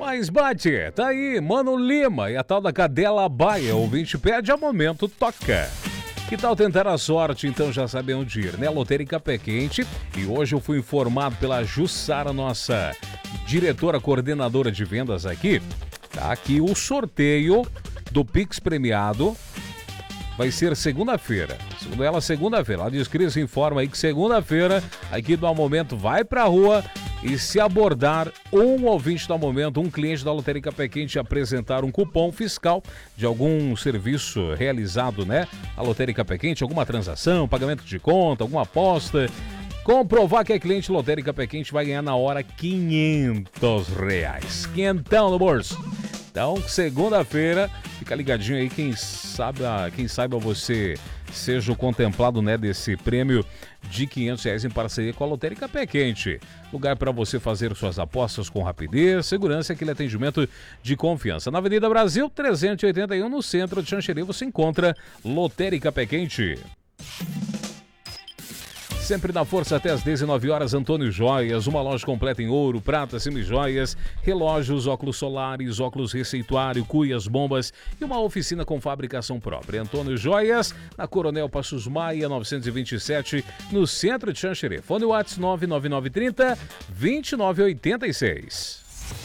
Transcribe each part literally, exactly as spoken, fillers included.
Mas bate, tá aí, Mano Lima e a tal da Cadela Baia. O ouvinte pede, a momento toca. Que tal tentar a sorte? Então já sabe onde ir, né? Lotérica Pé Quente. E hoje eu fui informado pela Jussara, nossa diretora coordenadora de vendas aqui, tá? Que o sorteio do Pix premiado vai ser segunda-feira. Segundo ela, segunda-feira. Ela diz, Cris, informa aí que segunda-feira, aqui do Momento, vai pra rua e se abordar um ouvinte do Momento, um cliente da Lotérica Pé Quente, apresentar um cupom fiscal de algum serviço realizado, né? A Lotérica Pé Quente, alguma transação, pagamento de conta, alguma aposta. Comprovar que é cliente Lotérica Pé Quente, vai ganhar na hora quinhentos reais. Quinhentão no bolso. Então, segunda-feira, fica ligadinho aí, quem sabe, quem saiba você seja o contemplado, né, desse prêmio de quinhentos reais em parceria com a Lotérica Pé Quente. Lugar para você fazer suas apostas com rapidez, segurança e aquele atendimento de confiança. Na Avenida Brasil, trezentos e oitenta e um, no centro de Xanxerê, você encontra Lotérica Pé Quente. Sempre na força até às dezenove horas, Antônio Joias, uma loja completa em ouro, prata, semijoias, relógios, óculos solares, óculos receituário, cuias, bombas e uma oficina com fabricação própria. Antônio Joias, na Coronel Passos Maia, novecentos e vinte e sete, no centro de Xanxerê. Fone WhatsApp nove nove nove trinta, vinte e nove oitenta e seis.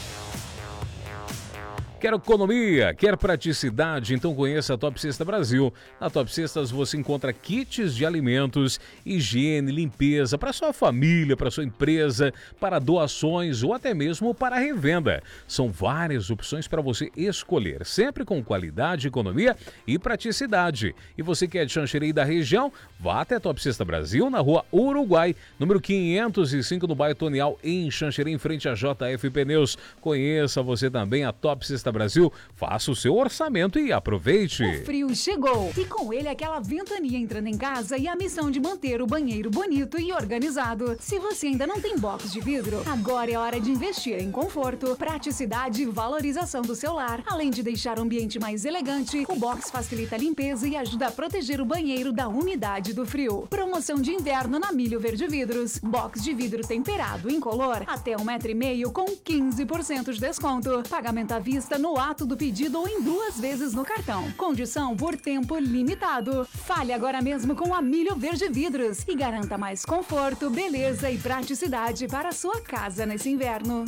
Quer economia? Quer praticidade? Então conheça a Top Cesta Brasil. Na Top Cestas você encontra kits de alimentos, higiene, limpeza para sua família, para sua empresa, para doações ou até mesmo para revenda. São várias opções para você escolher, sempre com qualidade, economia e praticidade. E você que é de Xanxerê e da região, vá até a Top Cesta Brasil, na rua Uruguai, número quinhentos e cinco, no bairro Tonial, em Xanxerê, em frente a J F Pneus. Conheça você também a Top Cesta Brasil, faça o seu orçamento e aproveite. O frio chegou e com ele aquela ventania entrando em casa e a missão de manter o banheiro bonito e organizado. Se você ainda não tem box de vidro, agora é hora de investir em conforto, praticidade e valorização do seu lar. Além de deixar o ambiente mais elegante, o box facilita a limpeza e ajuda a proteger o banheiro da umidade do frio. Promoção de inverno na Milho Verde Vidros. Box de vidro temperado incolor até um metro e meio com quinze por cento de desconto. Pagamento à vista no ato do pedido ou em duas vezes no cartão. Condição por tempo limitado. Fale agora mesmo com a Milho Verde Vidros e garanta mais conforto, beleza e praticidade para a sua casa nesse inverno.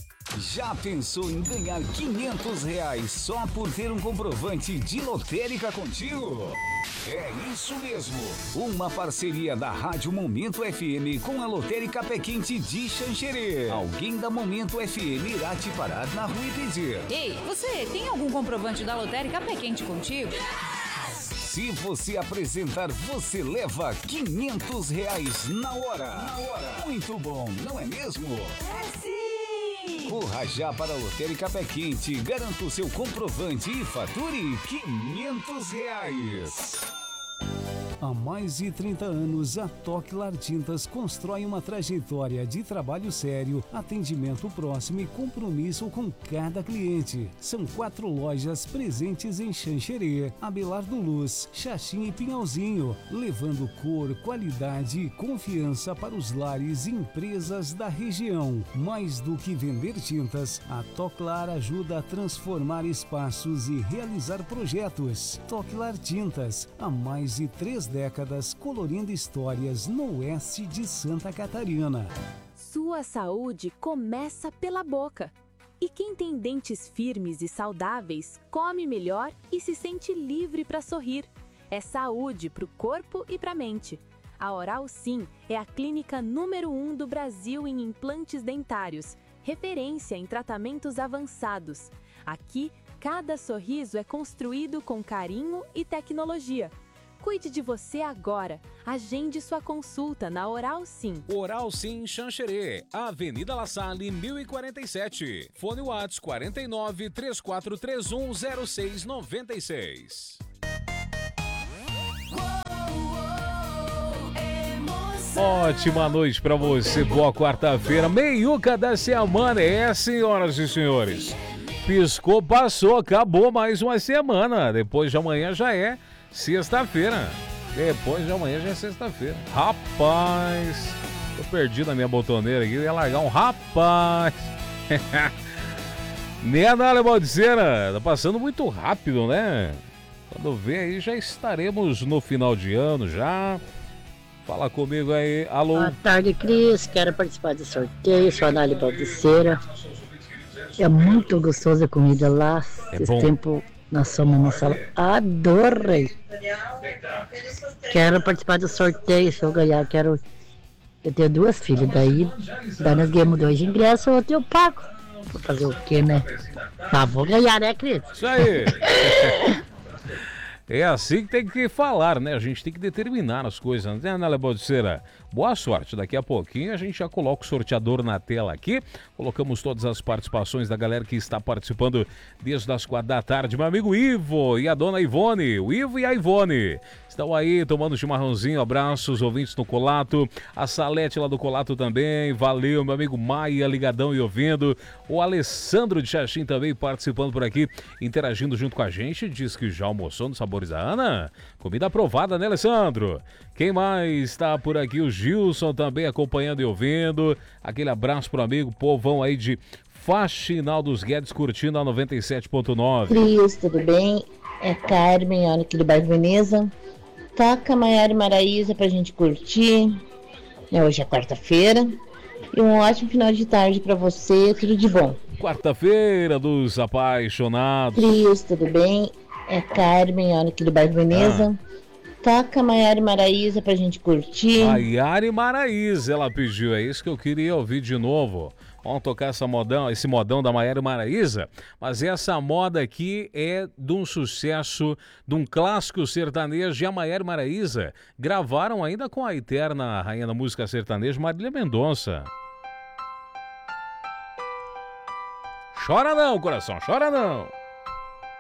Já pensou em ganhar quinhentos reais só por ter um comprovante de lotérica contigo? É isso mesmo! Uma parceria da Rádio Momento F M com a Lotérica Pé Quente de Xanxerê. Alguém da Momento F M irá te parar na rua e pedir: Ei, você tem algum comprovante da Lotérica Pé Quente contigo? Se você apresentar, você leva quinhentos reais na hora. Na hora. Muito bom, não é mesmo? É sim! Corra já para a Lotérica Pé Quente, garanta o seu comprovante e fature quinhentos reais. Há mais de trinta anos, a Toclar Tintas constrói uma trajetória de trabalho sério, atendimento próximo e compromisso com cada cliente. São quatro lojas presentes em Xanxerê, Abelardo Luz, Xaxim e Pinhalzinho, levando cor, qualidade e confiança para os lares e empresas da região. Mais do que vender tintas, a Toclar ajuda a transformar espaços e realizar projetos. Toclar Tintas, há mais de três décadas colorindo histórias no oeste de Santa Catarina. Sua saúde começa pela boca. E quem tem dentes firmes e saudáveis, come melhor e se sente livre para sorrir. É saúde para o corpo e para a mente. A Oral Sim é a clínica número um do Brasil em implantes dentários, referência em tratamentos avançados. Aqui, cada sorriso é construído com carinho e tecnologia. Cuide de você agora. Agende sua consulta na Oral Sim. Oral Sim Xanxerê, Avenida La Salle, mil e quarenta e sete. Fone WhatsApp quarenta e nove, três quatro três um, zero seis nove seis. Ótima noite pra você, boa quarta-feira, meiuca da semana, é, senhoras e senhores. Piscou, passou, acabou mais uma semana. Depois de amanhã já é sexta-feira. Depois de amanhã já é sexta-feira. Rapaz, tô perdido na minha botoneira aqui. Eu ia largar um rapaz. Né, Nália Baldiceira? Tá passando muito rápido, né? Quando vê aí, já estaremos no final de ano já. Fala comigo aí, alô. Boa tarde, Cris. Quero participar do sorteio. Sou a Nália Baldiceira. É muito gostosa a comida lá. É Esse bom. tempo nós fomos na sala. Adorei. Quero participar do sorteio. Se eu ganhar, quero. Eu tenho duas filhas. Daí, daí nós ganhamos dois ingressos. Outro eu pago. Vou fazer o quê, né? Mas vou ganhar, né, Cris? Isso aí. É assim que tem que falar, né? A gente tem que determinar as coisas, né, Nália Baldiceira? Boa sorte. Daqui a pouquinho a gente já coloca o sorteador na tela aqui. Colocamos todas as participações da galera que está participando desde as quatro da tarde. Meu amigo Ivo e a dona Ivone. O Ivo e a Ivone estão aí tomando chimarrãozinho. Abraços, ouvintes no Colato. A Salete lá do Colato também. Valeu, meu amigo Maia, ligadão e ouvindo. O Alessandro de Xaxim também participando por aqui, interagindo junto com a gente. Diz que já almoçou no Sabores da Ana. Comida aprovada, né, Alessandro? Quem mais está por aqui? O Gilson também acompanhando e ouvindo. Aquele abraço pro amigo, povão aí de Faxinal dos Guedes, curtindo a noventa e sete ponto nove. Cris, tudo bem? É Carmen, olha aqui do bairro Veneza. Toca Maiara e Maraísa pra gente curtir. É, hoje é quarta-feira. E um ótimo final de tarde pra você, tudo de bom. Quarta-feira dos apaixonados. Cris, tudo bem? É Carmen, olha aqui do bairro Veneza. Ah. Toca Maiara e Maraísa pra gente curtir. Maiara e Maraísa, ela pediu, é isso que eu queria ouvir de novo. Vamos tocar essa modão, esse modão da Maiara e Maraísa, mas essa moda aqui é de um sucesso, de um clássico sertanejo, e a Maiara e Maraísa gravaram ainda com a eterna rainha da música sertaneja, Marília Mendonça. Chora não, coração, chora não.